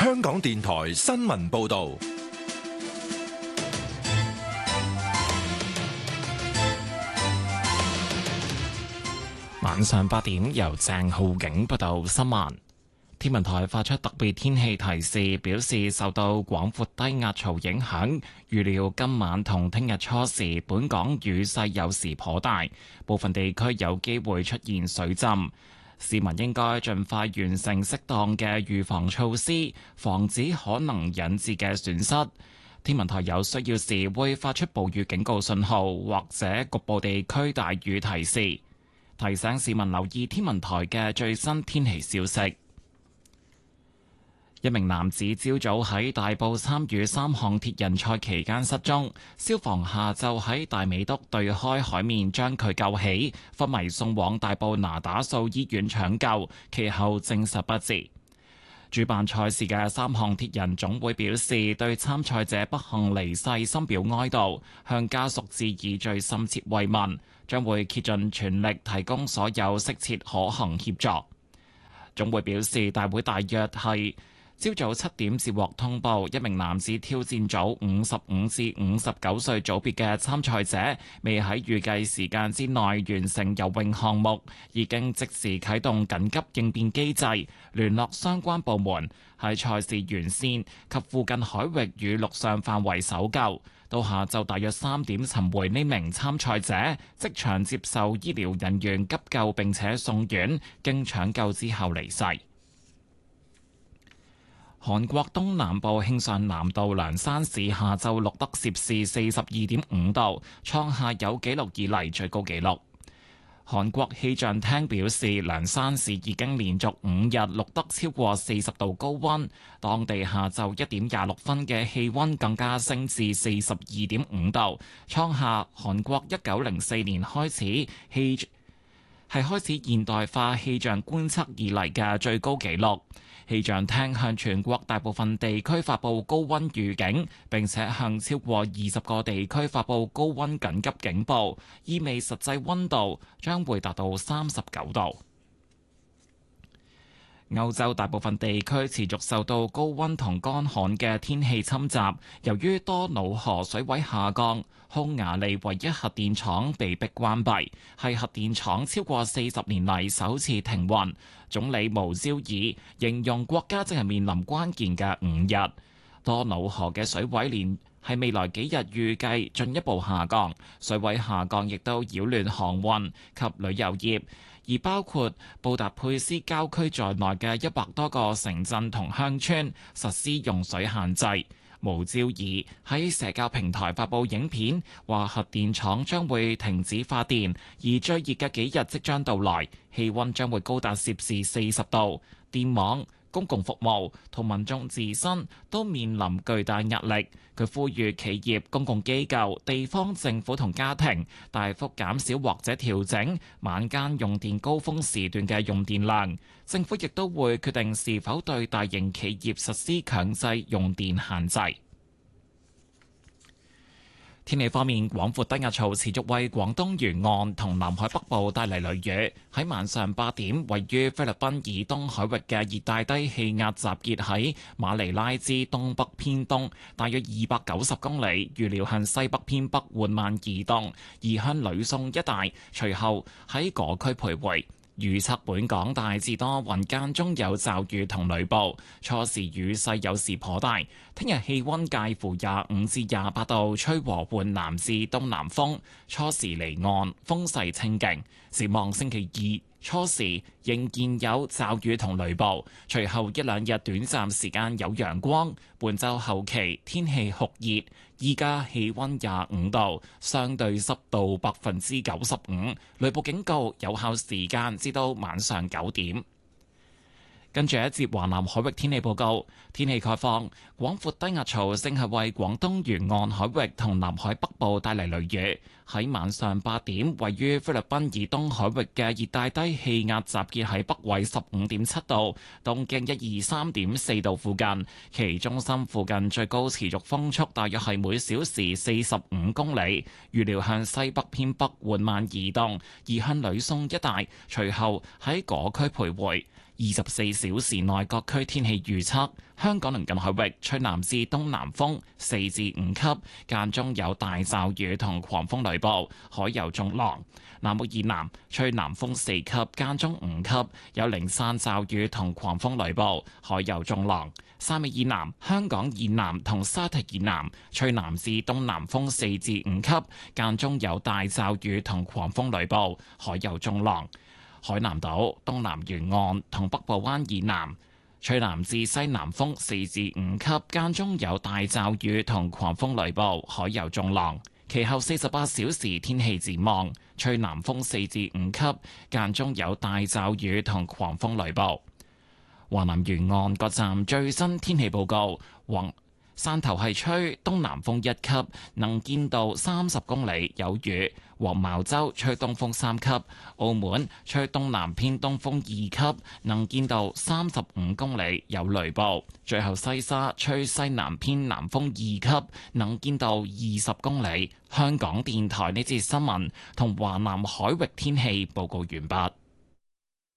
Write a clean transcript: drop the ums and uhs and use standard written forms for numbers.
香港電台新聞報道。 晚上8點，由鄭浩景報道新聞。天文台發出特別天氣提示，表示受到廣闊低壓槽影響，預料今晚同聽日初時，本港雨勢有時頗大，部分地區有機會出現水浸。市民應該盡快完成適當嘅預防措施，防止可能引致嘅損失。天文台有需要時會發出暴雨警告信號，或者局部地區大雨提示，提醒市民留意天文台嘅最新天氣消息。一名男子朝早喺大埔參與3項鐵人賽期間失蹤，消防下晝喺大美督對開海面將佢救起，昏迷送往大埔那打素醫院搶救，其後證實不治。主辦賽事嘅3項鐵人總會表示，對參賽者不幸離世深表哀悼，向家屬致以最深切慰問，將會竭盡全力提供所有適切可行協助。總會表示，大會大約係朝早7點接獲通報，一名男子挑戰組55至59歲組別嘅參賽者，未喺預計時間之內完成游泳項目，已經即時啟動緊急應變機制，聯絡相關部門喺賽事沿線及附近海域與陸上範圍搜救。到下晝大約3點尋回呢名參賽者，即場接受醫療人員急救並且送院，經搶救之後離世。韓國東南部慶尚南道梁山市下晝錄得攝氏42.5度，創下有紀錄以嚟最高紀錄。韓國氣象廳表示，梁山市已經連續5日錄得超過40度高溫，當地下晝1點26分嘅氣溫更加升至42.5度，創下韓國1904年開始現代化氣象觀測以嚟嘅最高紀錄。氣象廳向全國大部分地區發布高溫預警，並且向超過20個地區發布高溫緊急警報，意味實際溫度將會達到39度。歐洲大部分地區持續受到高溫同乾旱嘅天氣侵襲，由於多瑙河水位下降，匈牙利唯一核電廠被迫關閉，係核電廠超過40年嚟首次停運。總理無焦爾形容國家正係面臨關鍵嘅5日。多瑙河嘅水位連係未來幾日預計進一步下降，水位下降亦都擾亂航運及旅遊業，而包括布達佩斯郊區在內嘅100多個城鎮同鄉村實施用水限制。無焦爾喺社交平台發布影片，話核電廠將會停止發電，而最熱嘅幾日即將到來，氣溫將會高達攝氏40度，電網、公共服務同民眾自身都面臨巨大壓力。佢呼籲企業、公共機構、地方政府同家庭大幅減少或者調整晚間用電高峰時段嘅用電量。政府亦都會決定是否對大型企業實施強制用電限制。天氣方面，廣闊低壓槽持續為廣東沿岸同南海北部帶嚟雷雨。喺晚上8點，位於菲律賓以東海域嘅熱帶低氣壓集結喺馬尼拉之東北偏東，大約290公里，預料向西北偏北緩慢移動，移向呂宋一帶，隨後喺嗰區徘徊。預測本港大致多雲，間中有驟雨同雷暴，初時雨勢有時頗大。聽日氣溫介乎25至28度，吹和緩南至東南風，初時離岸，風勢清勁。展望星期2初時仍然有驟雨同雷暴，隨後1、2日短暫時間有陽光。本週後期天氣酷熱，依家氣溫25度，相對濕度95%，雷暴警告有效時間至到晚上9點。跟住一節華南海域天氣報告，天氣概況，廣闊低壓槽正係為廣東沿岸海域同南海北部帶嚟雷雨。喺晚上8點，位於菲律賓以東海域嘅熱帶低氣壓集結喺北緯15.7度、東經123.4度附近，其中心附近最高持續風速大約係每小時45公里，預料向西北偏北緩慢移動，移向呂宋一帶，隨後喺嗰區徘徊。 24小時內各區天氣預測：香港鄰近海域吹南至東南風4至5級，間中有大驟雨同狂風雷暴，海有中浪。南澳以南吹南風4級，間中5級，有零散驟雨同狂風雷暴，海有中浪。汕尾以南、香港以南同沙堤以南吹南至東南風4至5級，間中有大驟雨同狂風雷暴，海有中浪。海南島、東南沿岸同北部灣以南吹南至西南風4至5級，間中有大驟雨同狂風雷暴，海有中浪。其後48小時天氣展望，吹南風4至5級，間中有大驟雨同狂風雷暴。華南沿岸各站最新天氣報告：汕頭係吹東南風1級，能見度30公里，有雨；黃茅洲吹東風3級，澳門吹東南偏東風2級，能見度35公里，有雷暴；最後西沙吹西南偏南風2級，能見度20公里。香港電台呢節新聞同華南海域天氣報告完畢。